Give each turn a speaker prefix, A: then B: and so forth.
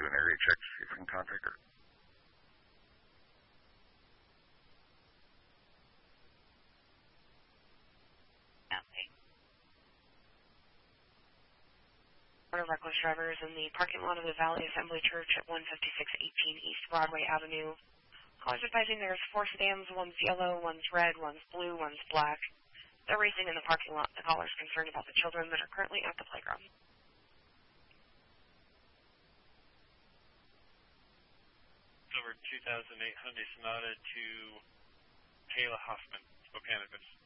A: an area check, see if we can contact her.
B: Okay. One of reckless drivers in the parking lot of the Valley Assembly Church at 15618 East Broadway Avenue. Callers advising there's 4 sedans, one's yellow, one's red, one's blue, one's black. They're racing in the parking lot. The caller's concerned about the children that are currently at the playground.
C: Over 2008 Hyundai Sonata to Kayla Hoffman, Spokane.